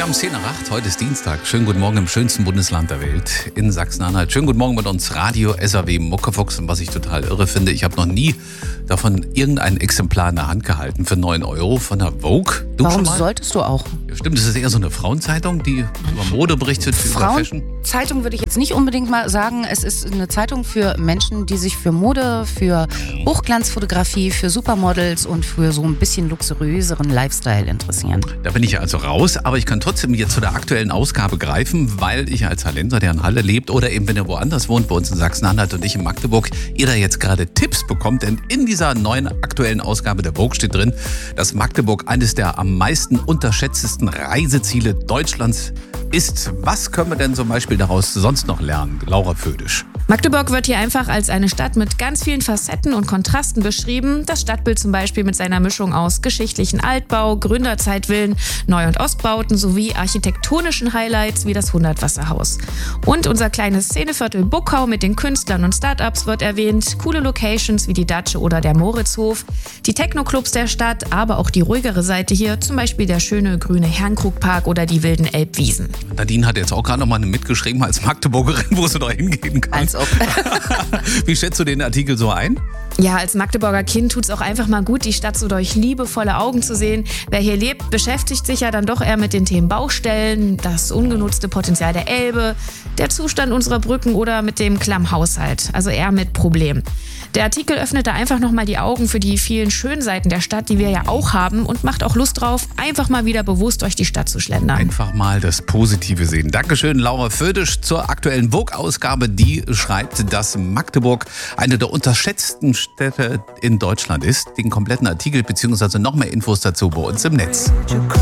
haben 10 nach 8, heute ist Dienstag. Schönen guten Morgen im schönsten Bundesland der Welt, in Sachsen-Anhalt. Schönen guten Morgen mit uns, Radio SAW Muckefuchs. Und was ich total irre finde, ich habe noch nie davon irgendein Exemplar in der Hand gehalten für 9 Euro von der Vogue. Du Warum schon mal? solltest du auch? Ja, stimmt, das ist eher so eine Frauenzeitung, die über Mode berichtet, über Fashion. Frauenzeitung würde ich jetzt nicht unbedingt mal sagen. Es ist eine Zeitung für Menschen, die sich für Mode, für Hochglanzfotografie, für Supermodels und für so ein bisschen luxuriöseren Lifestyle interessieren. Da bin ich ja also raus, aber ich kann trotzdem jetzt zu der aktuellen Ausgabe greifen, weil ich als Hallenser, der in Halle lebt oder eben wenn er woanders wohnt, bei uns in Sachsen-Anhalt und ich in Magdeburg, ihr da jetzt gerade Tipps bekommt, denn in dieser neuen aktuellen Ausgabe der Vogue steht drin, dass Magdeburg eines der am meisten unterschätztesten Reiseziele Deutschlands ist. Was können wir denn zum Beispiel daraus sonst noch lernen? Laura Födisch. Magdeburg wird hier einfach als eine Stadt mit ganz vielen Facetten und Kontrasten beschrieben. Das Stadtbild zum Beispiel mit seiner Mischung aus geschichtlichen Altbau, Gründerzeitvillen, Neu- und Ostbauten sowie architektonischen Highlights wie das Hundertwasserhaus. Und unser kleines Szeneviertel Buckau mit den Künstlern und Startups wird erwähnt. Coole Locations wie die Datsche oder der Moritzhof. Die Techno-Clubs der Stadt, aber auch die ruhigere Seite hier, zum Beispiel der schöne grüne Herrenkrugpark oder die wilden Elbwiesen. Nadine hat jetzt auch gerade noch mal mitgeschrieben als Magdeburgerin, wo sie da hingehen kann. Als ob. Wie schätzt du den Artikel so ein? Ja, als Magdeburger Kind tut's auch einfach mal gut, die Stadt so durch liebevolle Augen zu sehen. Wer hier lebt, beschäftigt sich ja dann doch eher mit den Themen Baustellen, das ungenutzte Potenzial der Elbe, der Zustand unserer Brücken oder mit dem Klammhaushalt, also eher mit Problemen. Der Artikel öffnet da einfach nochmal die Augen für die vielen schönen Seiten der Stadt, die wir ja auch haben und macht auch Lust drauf, einfach mal wieder bewusst durch die Stadt zu schlendern. Einfach mal das Positive sehen. Dankeschön, Laura Födisch, zur aktuellen Vogue-Ausgabe. Die schreibt, dass Magdeburg eine der unterschätzten Städte in Deutschland ist. Den kompletten Artikel bzw. noch mehr Infos dazu bei uns im Netz.